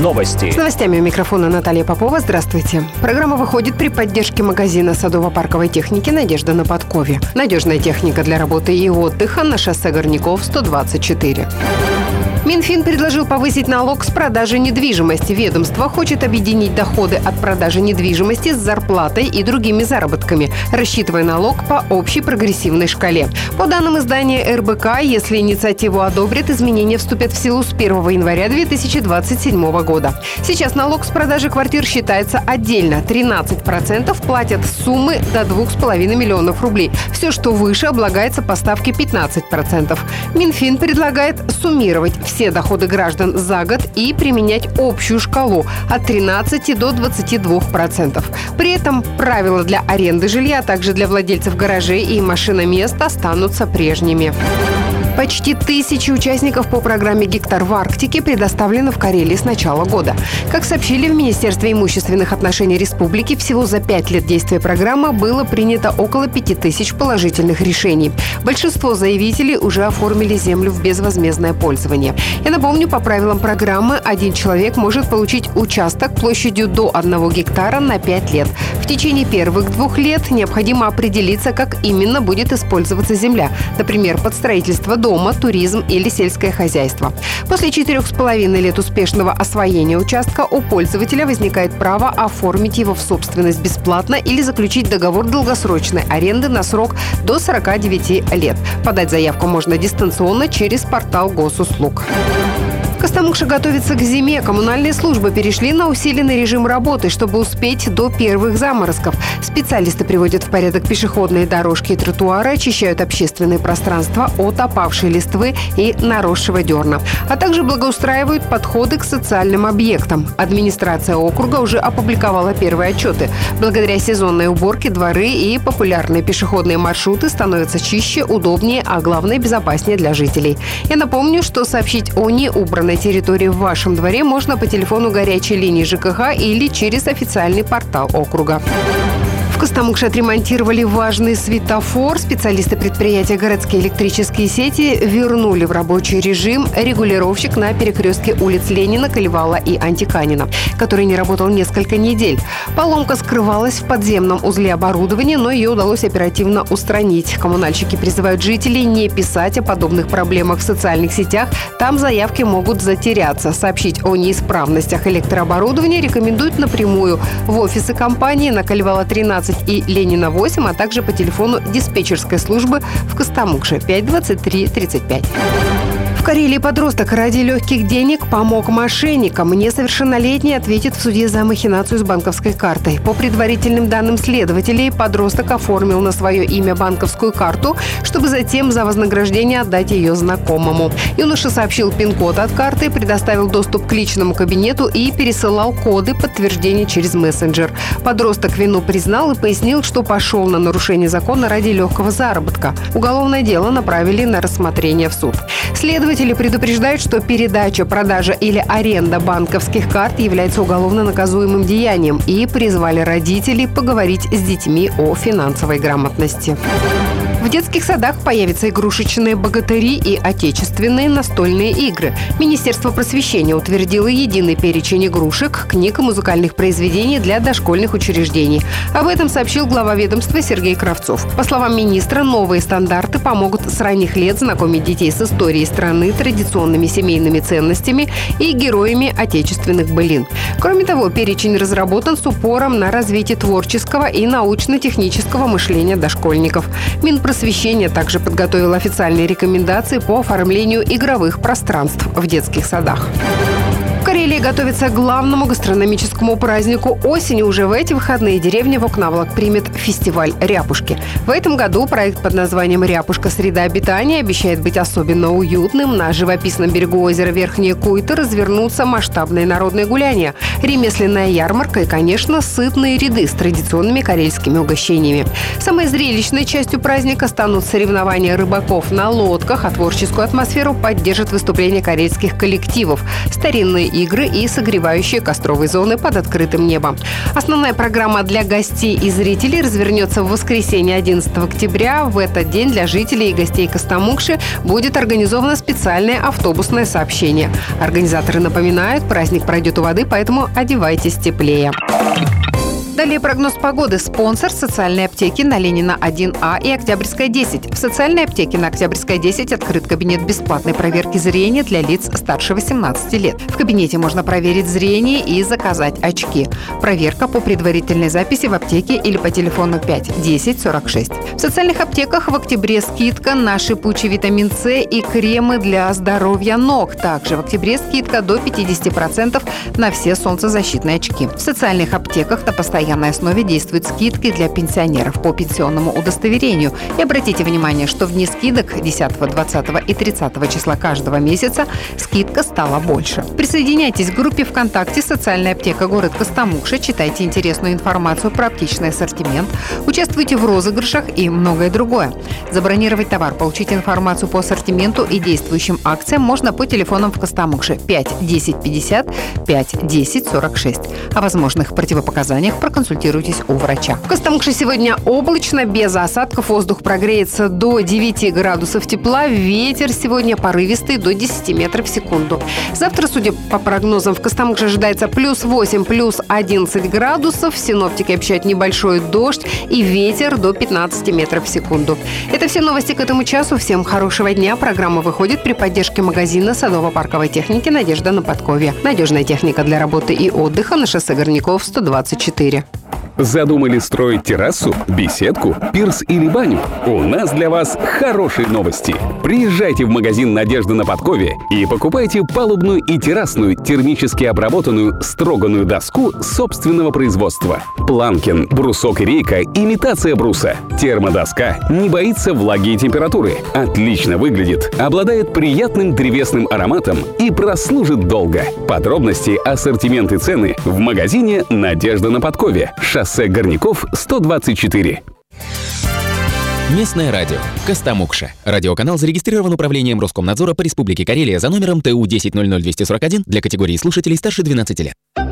Новости. С новостями у микрофона Наталья Попова. Здравствуйте. Программа выходит при поддержке магазина садово-парковой техники «Надежда» на Подкове. Надежная техника для работы и отдыха на шоссе Горняков, 124. Минфин предложил повысить налог с продажи недвижимости. Ведомство хочет объединить доходы от продажи недвижимости с зарплатой и другими заработками, рассчитывая налог по общей прогрессивной шкале. По данным издания РБК, если инициативу одобрят, изменения вступят в силу с 1 января 2027 года. Сейчас налог с продажи квартир считается отдельно. 13% платят с суммы до 2,5 миллионов рублей. Все, что выше, облагается по ставке 15%. Минфин предлагает суммировать все доходы граждан за год и применять общую шкалу от 13 до 22%. При этом правила для аренды жилья, а также для владельцев гаражей и машиномест останутся прежними. Почти 1000 участников по программе «Гектар в Арктике» предоставлено в Карелии с начала года. Как сообщили в Министерстве имущественных отношений республики, всего за 5 лет действия программы было принято около 5000 положительных решений. Большинство заявителей уже оформили землю в безвозмездное пользование. Я напомню, по правилам программы один человек может получить участок площадью до 1 гектара на 5 лет. В течение первых 2 лет необходимо определиться, как именно будет использоваться земля. Например, под строительство дома, туризм или сельское хозяйство. После 4,5 лет успешного освоения участка у пользователя возникает право оформить его в собственность бесплатно или заключить договор долгосрочной аренды на срок до 49 лет. Подать заявку можно дистанционно через портал госуслуг. Костомукша готовится к зиме. Коммунальные службы перешли на усиленный режим работы, чтобы успеть до первых заморозков. Специалисты приводят в порядок пешеходные дорожки и тротуары, очищают общественные пространства от опавшей листвы и наросшего дерна, а также благоустраивают подходы к социальным объектам. Администрация округа уже опубликовала первые отчеты. Благодаря сезонной уборке дворы и популярные пешеходные маршруты становятся чище, удобнее, а главное – безопаснее для жителей. Я напомню, что сообщить о неубранной территории в вашем дворе можно по телефону горячей линии ЖКХ или через официальный портал округа. В Костомукше отремонтировали важный светофор. Специалисты предприятия «Городские электрические сети» вернули в рабочий режим регулировщик на перекрестке улиц Ленина, Колевала и Антиканина, который не работал несколько недель. Поломка скрывалась в подземном узле оборудования, но ее удалось оперативно устранить. Коммунальщики призывают жителей не писать о подобных проблемах в социальных сетях. Там заявки могут затеряться. Сообщить о неисправностях электрооборудования рекомендуют напрямую в офисы компании на Колевала 13 и Ленина 8, а также по телефону диспетчерской службы в Костомукше 523 35. В Карелии подросток ради легких денег помог мошенникам. Несовершеннолетний ответит в суде за махинацию с банковской картой. По предварительным данным следователей, подросток оформил на свое имя банковскую карту, чтобы затем за вознаграждение отдать ее знакомому. Юноша сообщил пин-код от карты, предоставил доступ к личному кабинету и пересылал коды подтверждения через мессенджер. Подросток вину признал и пояснил, что пошел на нарушение закона ради легкого заработка. Уголовное дело направили на рассмотрение в суд. Следователи предупреждают, что передача, продажа или аренда банковских карт является уголовно наказуемым деянием и призвали родителей поговорить с детьми о финансовой грамотности. В детских садах появятся игрушечные богатыри и отечественные настольные игры. Министерство просвещения утвердило единый перечень игрушек, книг и музыкальных произведений для дошкольных учреждений. Об этом сообщил глава ведомства Сергей Кравцов. По словам министра, новые стандарты помогут с ранних лет знакомить детей с историей страны, традиционными семейными ценностями и героями отечественных былин. Кроме того, перечень разработан с упором на развитие творческого и научно-технического мышления дошкольников. Минпросвещение также подготовил официальные рекомендации по оформлению игровых пространств в детских садах. Карелия готовится к главному гастрономическому празднику осени. Уже в эти выходные деревня Вокнавлак примет фестиваль ряпушки. В этом году проект под названием «Ряпушка. Среда обитания» обещает быть особенно уютным. На живописном берегу озера Верхние Куйты развернутся масштабные народные гуляния, ремесленная ярмарка и, конечно, сытные ряды с традиционными карельскими угощениями. Самой зрелищной частью праздника станут соревнования рыбаков на лодках, а творческую атмосферу поддержат выступления карельских коллективов. Старинные игры и согревающие костровые зоны под открытым небом. Основная программа для гостей и зрителей развернется в воскресенье 11 октября. В этот день для жителей и гостей Костомукши будет организовано специальное автобусное сообщение. Организаторы напоминают, праздник пройдет у воды, поэтому одевайтесь теплее. Далее прогноз погоды. Спонсор социальной аптеки на Ленина 1А и Октябрьская 10. В социальной аптеке на Октябрьской 10 открыт кабинет бесплатной проверки зрения для лиц старше 18 лет. В кабинете можно проверить зрение и заказать очки. Проверка по предварительной записи в аптеке или по телефону 5 10 46. В социальных аптеках в октябре скидка на шипучий витамин С и кремы для здоровья ног. Также в октябре скидка до 50% на все солнцезащитные очки. В социальных аптеках на постоянной основе действуют скидки для пенсионеров по пенсионному удостоверению. И обратите внимание, что в дни скидок 10, 20 и 30 числа каждого месяца скидка стала больше. Присоединяйтесь к группе ВКонтакте «Социальная аптека. Город Костомукша», читайте интересную информацию про аптечный ассортимент, участвуйте в розыгрышах и многое другое. Забронировать товар, получить информацию по ассортименту и действующим акциям можно по телефонам в Костомукше 5 10 50 5 10 46. О возможных противопоказаниях проконсультируйтесь у врача. В Костомукше сегодня облачно, без осадков, воздух прогреется до 9 градусов тепла, ветер сегодня порывистый до 10 метров в секунду. Завтра, судя по прогнозам, в Костомукше ожидается плюс 8, плюс 11 градусов, синоптики обещают небольшой дождь и ветер до 15 метров в секунду. Это все новости к этому часу. Всем хорошего дня. Программа выходит при поддержке магазина садово-парковой техники «Надежда» на Подкове. Надежная техника для работы и отдыха на шоссе Горняков, 124. Задумали строить террасу, беседку, пирс или баню? У нас для вас хорошие новости. Приезжайте в магазин «Надежда» на Подкове и покупайте палубную и террасную термически обработанную строганную доску собственного производства. Планкин, брусок и рейка – имитация бруса. Термодоска не боится влаги и температуры, отлично выглядит, обладает приятным древесным ароматом и прослужит долго. Подробности, ассортимент и цены в магазине «Надежда» на Подкове. Шоссе Горняков, 124. Местное радио. Костомукша. Радиоканал зарегистрирован Управлением Роскомнадзора по Республике Карелия за номером ТУ 1000241 для категории слушателей старше 12 лет.